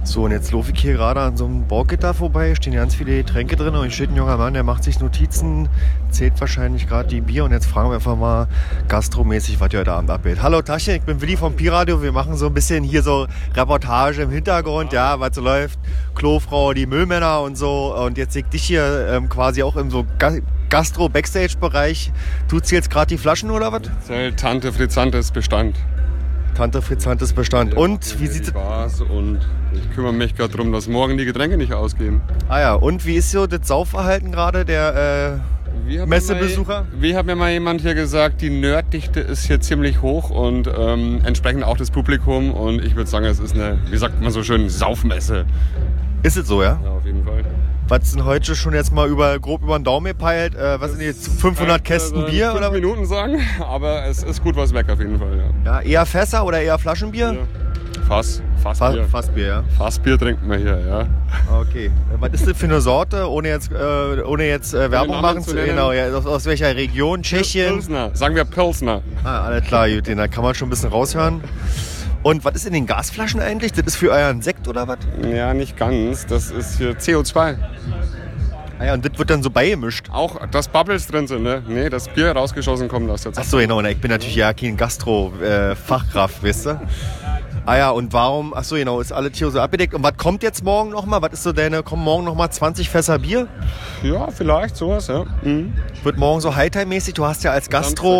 So, und jetzt laufe ich hier gerade an so einem Baugitter vorbei, stehen ganz viele Getränke drin und hier steht ein junger Mann, der macht sich Notizen, zählt wahrscheinlich gerade die Bier und jetzt fragen wir einfach mal gastromäßig, was hier heute Abend abgeht. Hallo Taschen, ich bin Willi vom Pi-Radio, wir machen so ein bisschen hier so Reportage im Hintergrund, ja, was so läuft, Klofrau, die Müllmänner und so und jetzt sehe ich dich hier quasi auch im so Gastro-Backstage-Bereich. Du zählst gerade die Flaschen oder was? Tante Frizzantes Bestand. Tante Frizzantes Bestand. Ja, und wie sieht es und ich kümmere mich gerade darum, dass morgen die Getränke nicht ausgehen. Ah ja, und wie ist so das Saufverhalten gerade der Messebesucher? Wie hat mir mal jemand hier gesagt, die Nerddichte ist hier ziemlich hoch und entsprechend auch das Publikum und ich würde sagen, es ist eine, wie sagt man so schön, Saufmesse. Ist es so, ja? Ja, auf jeden Fall. Was sind heute schon jetzt mal grob über den Daumen gepeilt? Was sind jetzt 500 Kästen Bier? 5 oder? Minuten sagen, aber es ist gut was weg auf jeden Fall. Ja, eher Fässer oder eher Flaschenbier? Ja. Fassbier. Fassbier, ja. Fassbier trinken wir hier, ja. Okay. Was ist das für eine Sorte, ohne jetzt Werbung machen zu nennen? Genau, ja. Aus welcher Region? Tschechien? Pilsner. Sagen wir Pilsner. Ah, alles klar, gut, da kann man schon ein bisschen raushören. Und was ist in den Gasflaschen eigentlich? Das ist für euren Sekt oder was? Ja, nicht ganz. Das ist hier CO2. Ah ja, und das wird dann so beigemischt. Auch, dass Bubbles drin sind, ne? Nee, das Bier rausgeschossen kommt aus der Zeit. Achso, genau. Ich bin natürlich ja kein Gastro-Fachkraft, weißt du? Ah ja, und warum? Achso, genau, ist alles hier so abgedeckt. Und was kommt jetzt morgen nochmal? Was ist so kommen morgen nochmal 20 Fässer Bier? Ja, vielleicht sowas, ja. Mhm. Wird morgen so Hightime-mäßig? Du hast ja als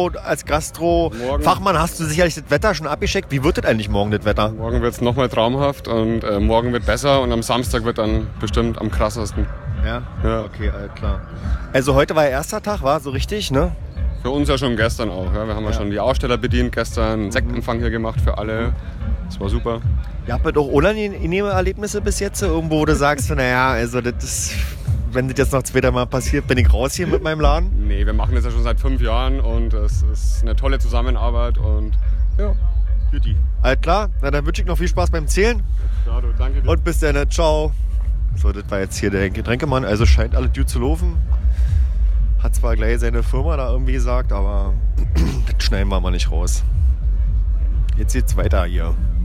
Gastro-Fachmann hast du sicherlich das Wetter schon abgeschickt. Wie wird das eigentlich morgen, das Wetter? Morgen wird es nochmal traumhaft und morgen wird besser und am Samstag wird dann bestimmt am krassesten. Ja? Okay, klar. Also heute war ja erster Tag, war so richtig, ne? Für uns ja schon gestern auch. Ja. Wir haben ja schon die Aussteller bedient gestern, einen Sektempfang hier gemacht für alle. Das war super. Ihr habt doch unangenehme Erlebnisse bis jetzt? Irgendwo, wo du sagst, naja, also das ist, wenn das jetzt noch zweiter Mal passiert, bin ich raus hier mit meinem Laden? Nee, wir machen das ja schon seit 5 Jahren und es ist eine tolle Zusammenarbeit und ja. Beauty. Alles klar, na, dann wünsche ich noch viel Spaß beim Zählen. Ja, du, danke dir. Und bis dann, ciao. So, das war jetzt hier der Getränkemann, also scheint alles gut zu laufen. Hat zwar gleich seine Firma da irgendwie gesagt, aber das schneiden wir mal nicht raus. Jetzt geht's weiter hier.